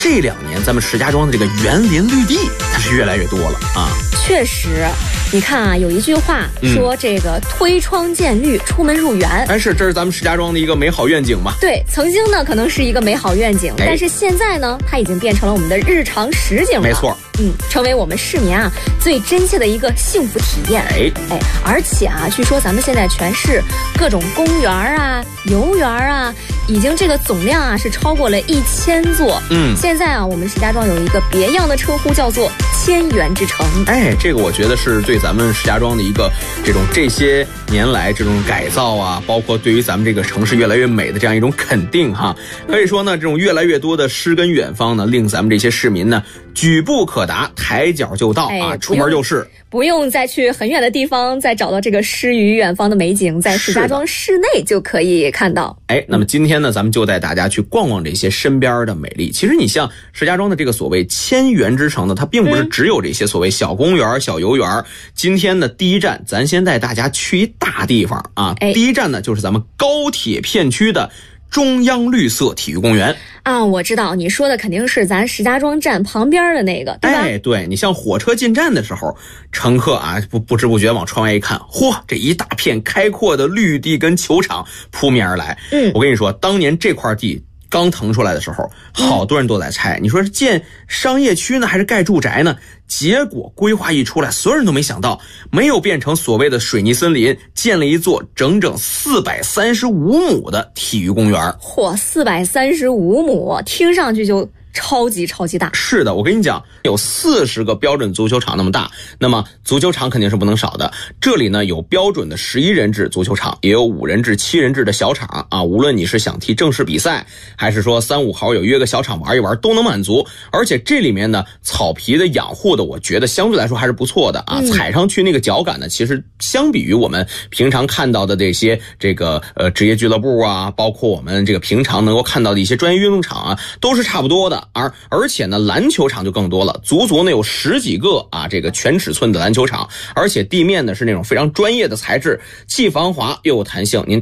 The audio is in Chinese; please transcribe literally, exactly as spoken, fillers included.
这两年咱们石家庄的这个园林绿地，它是越来越多了啊。 确实，你看啊，有一句话说这个推窗见绿，出门入园。 哎，是，这是咱们石家庄的一个美好愿景嘛。 对，曾经呢可能是一个美好愿景，但是现在呢，它已经变成了我们的日常实景了。 没错， 嗯，成为我们市民啊最真切的一个幸福体验。 哎哎，而且啊，据说咱们现在全市各种公园啊、游园啊，已经这个总量啊是超过了一千座。 嗯， 现在啊，我们石家庄有一个别样的称呼，叫做千园之城。 哎，这个我觉得是对咱们石家庄的一个这种这些年来这种改造啊，包括对于咱们这个城市越来越美的这样一种肯定哈。可以说呢，这种越来越多的诗跟远方呢，令咱们这些市民呢举步可达，抬脚就到、哎、啊，出门就是。 不用再去很远的地方再找到这个诗与远方的美景，在石家庄市内就可以看到。 哎，那么今天呢，咱们就带大家去逛逛这些身边的美丽。其实你像石家庄的这个所谓千园之城呢，它并不是只有这些所谓小公园、小游园。今天的第一站，咱先带大家去一大地方啊。 哎、 第一站呢，就是咱们高铁片区的中央绿色体育公园啊，我知道你说的肯定是咱石家庄站旁边的那个，对吧？ 哎，对，你像火车进站的时候，乘客啊不不知不觉往窗外一看，嚯，这一大片开阔的绿地跟球场扑面而来。嗯，我跟你说，当年这块地刚腾出来的时候，好多人都在猜，你说是建商业区呢，还是盖住宅呢？结果规划一出来，所有人都没想到，没有变成所谓的水泥森林，建了一座整整四百三十五亩的体育公园。 嚯，四百三十五亩，听上去就超级超级大。 是的，我跟你讲，有四十个标准足球场那么大，那么足球场肯定是不能少的。这里呢有标准的十一人制足球场，也有五人制、七人制的小场啊。无论你是想踢正式比赛，还是说三五好友约个小场玩一玩，都能满足。而且这里面呢，草皮的养护的，我觉得相对来说还是不错的啊。嗯、踩上去那个脚感呢，其实相比于我们平常看到的这些这个呃职业俱乐部啊，包括我们这个平常能够看到的一些专业运动场啊，都是差不多的。而而且呢，篮球场就更多了，足足呢有十几个啊，这个全尺寸的篮球场，而且地面呢是那种非常专业的材质，既防滑又有弹性。您